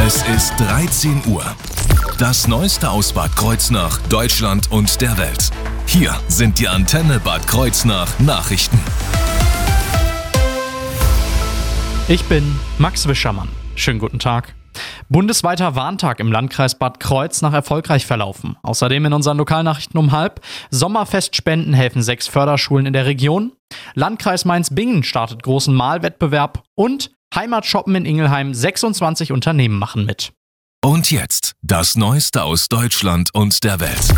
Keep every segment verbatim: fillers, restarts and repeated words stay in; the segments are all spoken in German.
Es ist dreizehn Uhr. Das Neueste aus Bad Kreuznach, Deutschland und der Welt. Hier sind die Antenne Bad Kreuznach Nachrichten. Ich bin Max Wischermann. Schönen guten Tag. Bundesweiter Warntag im Landkreis Bad Kreuznach erfolgreich verlaufen. Außerdem in unseren Lokalnachrichten um halb. Sommerfestspenden helfen sechs Förderschulen in der Region. Landkreis Mainz-Bingen startet großen Malwettbewerb. Und Heimatshoppen in Ingelheim, sechsundzwanzig Unternehmen machen mit. Und jetzt das Neueste aus Deutschland und der Welt.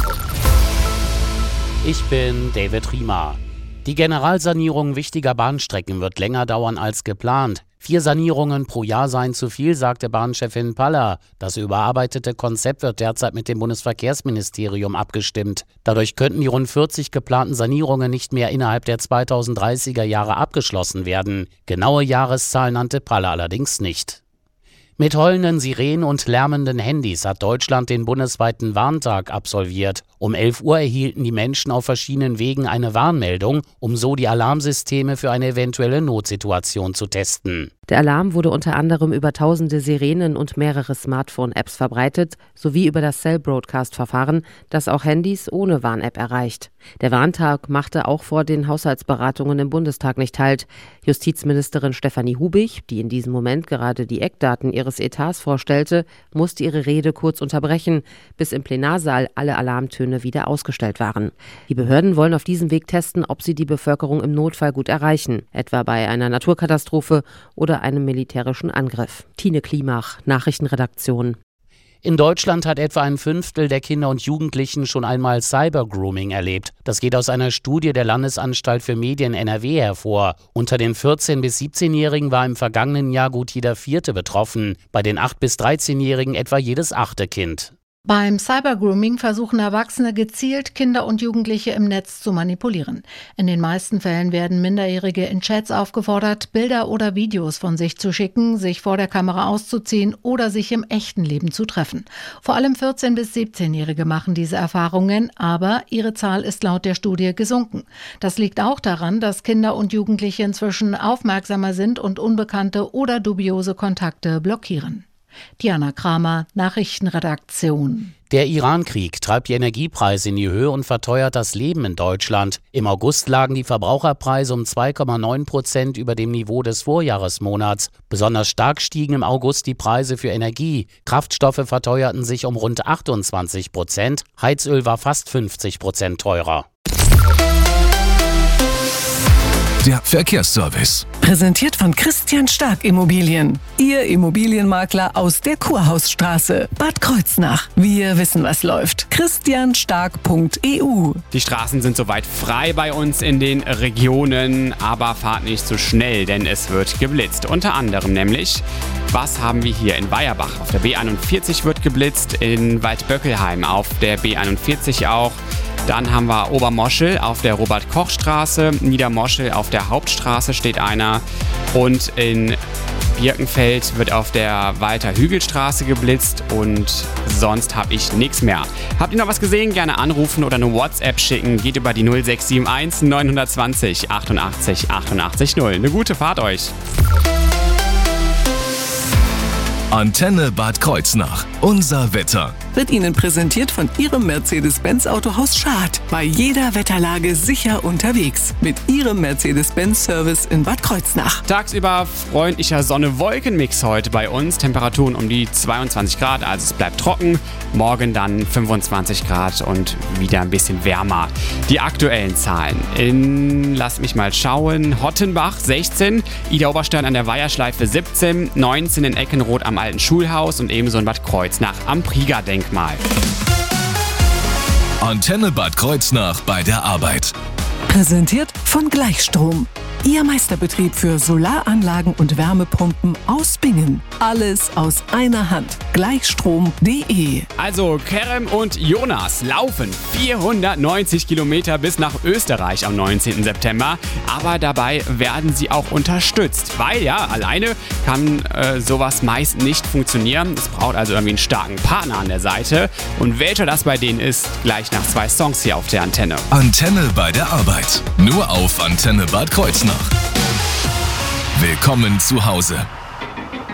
Ich bin David Riemer. Die Generalsanierung wichtiger Bahnstrecken wird länger dauern als geplant. Vier Sanierungen pro Jahr seien zu viel, sagte Bahnchefin Paller. Das überarbeitete Konzept wird derzeit mit dem Bundesverkehrsministerium abgestimmt. Dadurch könnten die rund vierzig geplanten Sanierungen nicht mehr innerhalb der zweitausenddreißiger Jahre abgeschlossen werden. Genaue Jahreszahlen nannte Paller allerdings nicht. Mit heulenden Sirenen und lärmenden Handys hat Deutschland den bundesweiten Warntag absolviert. Um elf Uhr erhielten die Menschen auf verschiedenen Wegen eine Warnmeldung, um so die Alarmsysteme für eine eventuelle Notsituation zu testen. Der Alarm wurde unter anderem über tausende Sirenen und mehrere Smartphone-Apps verbreitet, sowie über das Cell-Broadcast-Verfahren, das auch Handys ohne Warn-App erreicht. Der Warntag machte auch vor den Haushaltsberatungen im Bundestag nicht Halt. Justizministerin Stefanie Hubig, die in diesem Moment gerade die Eckdaten ihres Etats vorstellte, musste ihre Rede kurz unterbrechen, bis im Plenarsaal alle Alarmtöne wieder ausgestellt waren. Die Behörden wollen auf diesem Weg testen, ob sie die Bevölkerung im Notfall gut erreichen, etwa bei einer Naturkatastrophe oder einem militärischen Angriff. Tine Klimach, Nachrichtenredaktion. In Deutschland hat etwa ein Fünftel der Kinder und Jugendlichen schon einmal Cybergrooming erlebt. Das geht aus einer Studie der Landesanstalt für Medien N R W hervor. Unter den vierzehn- bis siebzehnjährigen war im vergangenen Jahr gut jeder Vierte betroffen, bei den acht- bis dreizehnjährigen etwa jedes achte Kind. Beim Cybergrooming versuchen Erwachsene gezielt Kinder und Jugendliche im Netz zu manipulieren. In den meisten Fällen werden Minderjährige in Chats aufgefordert, Bilder oder Videos von sich zu schicken, sich vor der Kamera auszuziehen oder sich im echten Leben zu treffen. Vor allem vierzehn- bis siebzehnjährige machen diese Erfahrungen, aber ihre Zahl ist laut der Studie gesunken. Das liegt auch daran, dass Kinder und Jugendliche inzwischen aufmerksamer sind und unbekannte oder dubiose Kontakte blockieren. Diana Kramer, Nachrichtenredaktion. Der Iran-Krieg treibt die Energiepreise in die Höhe und verteuert das Leben in Deutschland. Im August lagen die Verbraucherpreise um zwei Komma neun Prozent über dem Niveau des Vorjahresmonats. Besonders stark stiegen im August die Preise für Energie. Kraftstoffe verteuerten sich um rund achtundzwanzig Prozent. Heizöl war fast fünfzig Prozent teurer. Der Verkehrsservice. Präsentiert von Christian Stark Immobilien. Ihr Immobilienmakler aus der Kurhausstraße, Bad Kreuznach. Wir wissen, was läuft. christian stark punkt e u. Die Straßen sind soweit frei bei uns in den Regionen, aber fahrt nicht so schnell, denn es wird geblitzt. Unter anderem nämlich, was haben wir hier in Weierbach? Auf der B einundvierzig wird geblitzt, in Waldböckelheim auf der B einundvierzig auch. Dann haben wir Obermoschel auf der Robert-Koch-Straße, Niedermoschel auf der Hauptstraße steht einer und in Birkenfeld wird auf der Walter-Hügel-Straße geblitzt und sonst habe ich nichts mehr. Habt ihr noch was gesehen? Gerne anrufen oder eine WhatsApp schicken. Geht über die null sechs sieben eins neun zwei null achtundachtzig achtundachtzig null. Eine gute Fahrt euch! Antenne Bad Kreuznach. Unser Wetter. Wird Ihnen präsentiert von Ihrem Mercedes-Benz Autohaus Schad. Bei jeder Wetterlage sicher unterwegs. Mit Ihrem Mercedes-Benz-Service in Bad Kreuznach. Tagsüber freundlicher Sonne-Wolken-Mix heute bei uns. Temperaturen um die zweiundzwanzig Grad, also es bleibt trocken. Morgen dann fünfundzwanzig Grad und wieder ein bisschen wärmer. Die aktuellen Zahlen. In, lasst mich mal schauen, Hottenbach sechzehn, Ida Oberstein an der Weiherschleife siebzehn, neunzehn in Eckenroth am Alten Schulhaus und ebenso in Bad Kreuznach am Prieger-Denkmal. Antenne Bad Kreuznach bei der Arbeit. Präsentiert von Gleichstrom. Ihr Meisterbetrieb für Solaranlagen und Wärmepumpen aus Bingen. Alles aus einer Hand. Gleichstrom punkt de. Also Kerem und Jonas laufen vierhundertneunzig Kilometer bis nach Österreich am neunzehnten September. Aber dabei werden sie auch unterstützt, weil ja, alleine kann äh, sowas meist nicht funktionieren. Es braucht also irgendwie einen starken Partner an der Seite. Und welcher das bei denen ist, gleich nach zwei Songs hier auf der Antenne. Antenne bei der Arbeit. Nur auf Antenne Bad Kreuznach. Willkommen zu Hause.